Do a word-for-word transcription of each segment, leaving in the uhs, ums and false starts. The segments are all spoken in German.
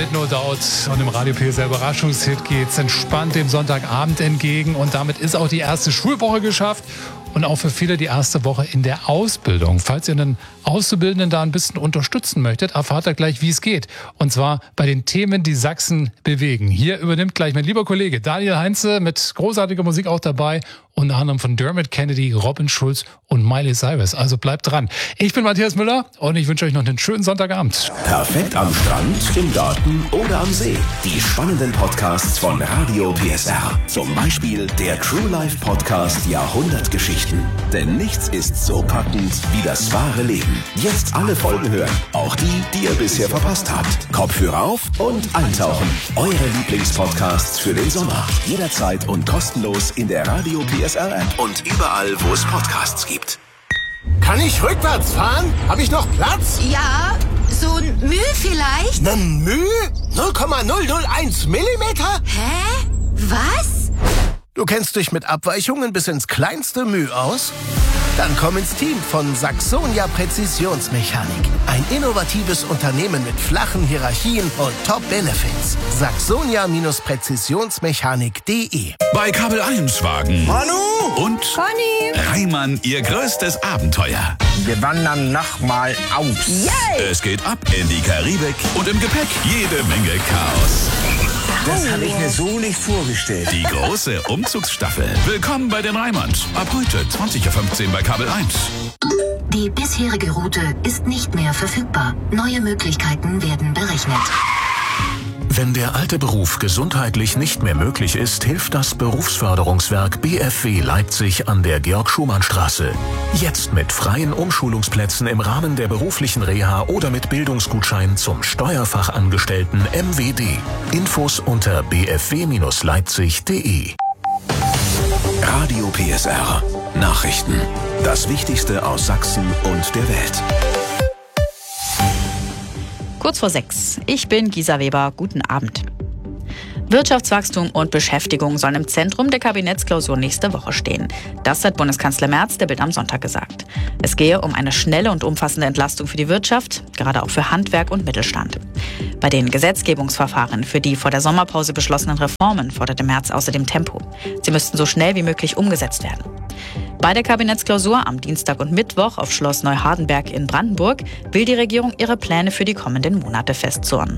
mit No Doubt und im Radio P S R Überraschungshit geht's entspannt dem Sonntagabend entgegen und damit ist auch die erste Schulwoche geschafft und auch für viele die erste Woche in der Ausbildung. Falls ihr einen Auszubildenden da ein bisschen unterstützen möchtet, erfahrt ihr gleich, wie es geht. Und zwar bei den Themen, die Sachsen bewegen. Hier übernimmt gleich mein lieber Kollege Daniel Heinze mit großartiger Musik auch dabei. Unter anderem von Dermot Kennedy, Robin Schulz und Miley Cyrus. Also bleibt dran. Ich bin Matthias Müller und ich wünsche euch noch einen schönen Sonntagabend. Perfekt am Strand, im Garten oder am See. Die spannenden Podcasts von Radio P S R. Zum Beispiel der True Life Podcast Jahrhundertgeschichten. Denn nichts ist so packend wie das wahre Leben. Jetzt alle Folgen hören. Auch die, die ihr bisher verpasst habt. Kopfhörer auf und eintauchen. Eure Lieblingspodcasts für den Sommer. Jederzeit und kostenlos in der Radio P S R App und überall, wo es Podcasts gibt. Kann ich rückwärts fahren? Habe ich noch Platz? Ja, so ein Müh vielleicht? Ne Müh? null Komma null null eins Millimeter? Hä? Was? Du kennst dich mit Abweichungen bis ins kleinste Müh aus? Dann komm ins Team von Saxonia Präzisionsmechanik. Ein innovatives Unternehmen mit flachen Hierarchien und Top-Benefits. Saxonia Präzisionsmechanik punkt de. Bei Kabel eins Wagen. Manu! Und Conny! Reimann, ihr größtes Abenteuer. Wir wandern nochmal aus. Yay! Es geht ab in die Karibik und im Gepäck jede Menge Chaos. Das habe ich mir so nicht vorgestellt. Die große Umzugsstaffel. Willkommen bei den Reimanns. Ab heute zwanzig Uhr fünfzehn bei Kabel eins. Die bisherige Route ist nicht mehr verfügbar. Neue Möglichkeiten werden berechnet. Wenn der alte Beruf gesundheitlich nicht mehr möglich ist, hilft das Berufsförderungswerk B F W Leipzig an der Georg-Schumann-Straße. Jetzt mit freien Umschulungsplätzen im Rahmen der beruflichen Reha oder mit Bildungsgutschein zum Steuerfachangestellten M W D. Infos unter b f w Bindestrich leipzig punkt de. Radio P S R. Nachrichten. Das Wichtigste aus Sachsen und der Welt. Kurz vor sechs. Ich bin Gisa Weber. Guten Abend. Wirtschaftswachstum und Beschäftigung sollen im Zentrum der Kabinettsklausur nächste Woche stehen. Das hat Bundeskanzler Merz der Bild am Sonntag gesagt. Es gehe um eine schnelle und umfassende Entlastung für die Wirtschaft, gerade auch für Handwerk und Mittelstand. Bei den Gesetzgebungsverfahren für die vor der Sommerpause beschlossenen Reformen forderte Merz außerdem Tempo. Sie müssten so schnell wie möglich umgesetzt werden. Bei der Kabinettsklausur am Dienstag und Mittwoch auf Schloss Neuhardenberg in Brandenburg will die Regierung ihre Pläne für die kommenden Monate festzurren.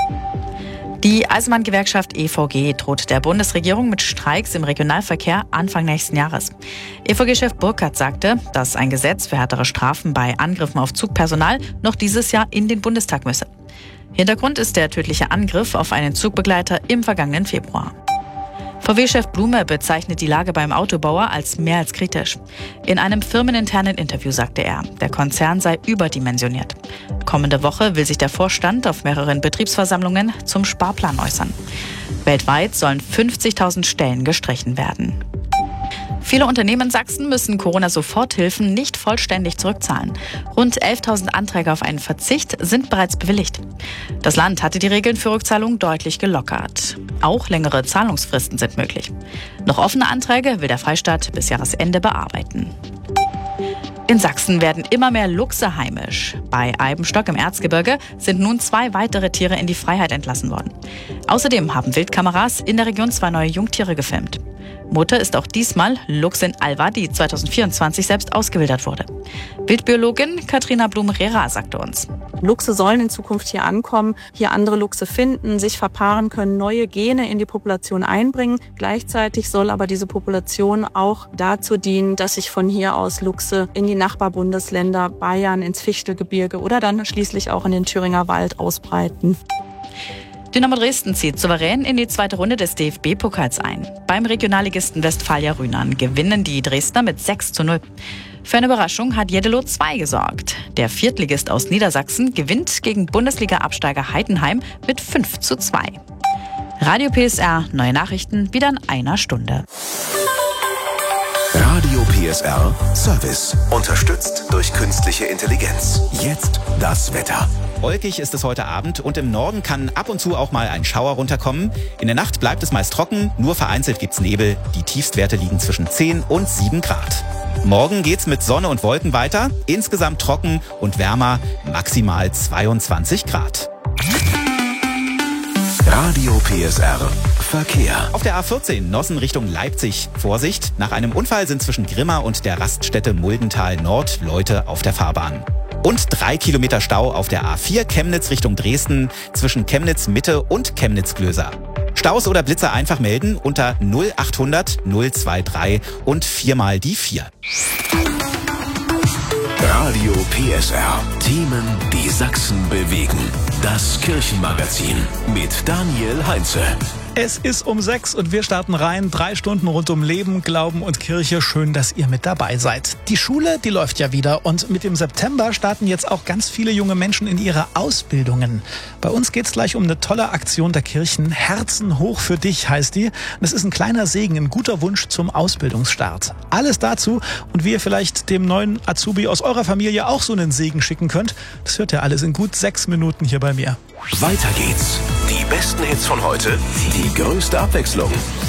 Die Eisenbahngewerkschaft E V G droht der Bundesregierung mit Streiks im Regionalverkehr Anfang nächsten Jahres. E V G-Chef Burkhardt sagte, dass ein Gesetz für härtere Strafen bei Angriffen auf Zugpersonal noch dieses Jahr in den Bundestag müsse. Hintergrund ist der tödliche Angriff auf einen Zugbegleiter im vergangenen Februar. V W-Chef Blume bezeichnet die Lage beim Autobauer als mehr als kritisch. In einem firmeninternen Interview sagte er, der Konzern sei überdimensioniert. Kommende Woche will sich der Vorstand auf mehreren Betriebsversammlungen zum Sparplan äußern. Weltweit sollen fünfzigtausend Stellen gestrichen werden. Viele Unternehmen in Sachsen müssen Corona-Soforthilfen nicht vollständig zurückzahlen. Rund elftausend Anträge auf einen Verzicht sind bereits bewilligt. Das Land hatte die Regeln für Rückzahlung deutlich gelockert. Auch längere Zahlungsfristen sind möglich. Noch offene Anträge will der Freistaat bis Jahresende bearbeiten. In Sachsen werden immer mehr Luchse heimisch. Bei Eibenstock im Erzgebirge sind nun zwei weitere Tiere in die Freiheit entlassen worden. Außerdem haben Wildkameras in der Region zwei neue Jungtiere gefilmt. Mutter ist auch diesmal Luchsin Alva, die zweitausendvierundzwanzig selbst ausgewildert wurde. Wildbiologin Katrina Blum-Rera sagte uns: Luchse sollen in Zukunft hier ankommen, hier andere Luchse finden, sich verpaaren können, neue Gene in die Population einbringen. Gleichzeitig soll aber diese Population auch dazu dienen, dass sich von hier aus Luchse in die Nachbarbundesländer Bayern, ins Fichtelgebirge oder dann schließlich auch in den Thüringer Wald ausbreiten. Dynamo Dresden zieht souverän in die zweite Runde des D F B-Pokals ein. Beim Regionalligisten Westfalia Rhynern gewinnen die Dresdner mit sechs zu null. Für eine Überraschung hat Jeddelo zwei gesorgt. Der Viertligist aus Niedersachsen gewinnt gegen Bundesliga-Absteiger Heidenheim mit fünf zu zwei. Radio P S R, neue Nachrichten, wieder in einer Stunde. Radio P S R Service. Unterstützt durch künstliche Intelligenz. Jetzt das Wetter. Wolkig ist es heute Abend und im Norden kann ab und zu auch mal ein Schauer runterkommen. In der Nacht bleibt es meist trocken, nur vereinzelt gibt's Nebel. Die Tiefstwerte liegen zwischen zehn und sieben Grad. Morgen geht's mit Sonne und Wolken weiter. Insgesamt trocken und wärmer, maximal zweiundzwanzig Grad. Radio P S R Verkehr. Auf der A vierzehn Nossen Richtung Leipzig. Vorsicht, nach einem Unfall sind zwischen Grimma und der Raststätte Muldental Nord Leute auf der Fahrbahn. Und drei Kilometer Stau auf der A vier Chemnitz Richtung Dresden zwischen Chemnitz Mitte und Chemnitz Glöser. Staus oder Blitzer einfach melden unter null achthundert null drei drei und viermal die vier. Radio P S R. Themen, die Sachsen bewegen. Das Kirchenmagazin mit Daniel Heinze. Es ist um sechs und wir starten rein. Drei Stunden rund um Leben, Glauben und Kirche. Schön, dass ihr mit dabei seid. Die Schule, die läuft ja wieder. Und mit dem September starten jetzt auch ganz viele junge Menschen in ihre Ausbildungen. Bei uns geht's gleich um eine tolle Aktion der Kirchen. Herzen hoch für dich heißt die. Das ist ein kleiner Segen, ein guter Wunsch zum Ausbildungsstart. Alles dazu und wie ihr vielleicht dem neuen Azubi aus eurer Familie auch so einen Segen schicken könnt, das hört ihr alles in gut sechs Minuten hier bei mir. Weiter geht's. Die besten Hits von heute, die größte Abwechslung.